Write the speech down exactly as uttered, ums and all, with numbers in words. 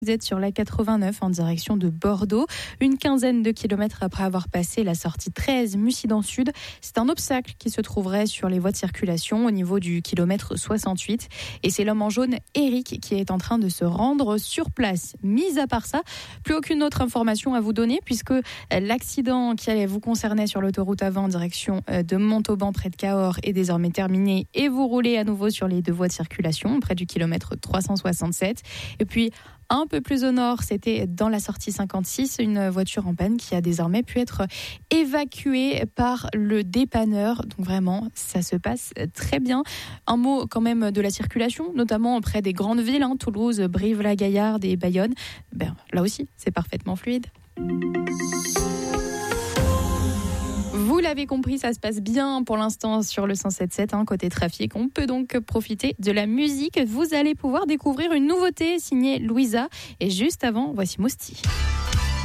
Vous êtes sur la quatre-vingt-neuf en direction de Bordeaux, une quinzaine de kilomètres après avoir passé la sortie treize Mussidan Sud. C'est un obstacle qui se trouverait sur les voies de circulation au niveau du kilomètre soixante-huit. Et c'est l'homme en jaune, Eric, qui est en train de se rendre sur place. Mis à part ça, plus aucune autre information à vous donner puisque l'accident qui allait vous concerner sur l'autoroute A vingt en direction de Montauban près de Cahors est désormais terminé et vous roulez à nouveau sur les deux voies de circulation près du kilomètre trois cent soixante-sept. Et puis, un peu plus au nord, c'était dans la sortie cinquante-six, une voiture en panne qui a désormais pu être évacuée par le dépanneur. Donc vraiment, ça se passe très bien. Un mot quand même de la circulation, notamment près des grandes villes, hein, Toulouse, Brive-la-Gaillarde et Bayonne. Ben, là aussi, c'est parfaitement fluide. Vous l'avez compris, ça se passe bien pour l'instant sur le cent sept sept, hein, côté trafic. On peut donc profiter de la musique. Vous allez pouvoir découvrir une nouveauté signée Louisa. Et juste avant, voici Mousti.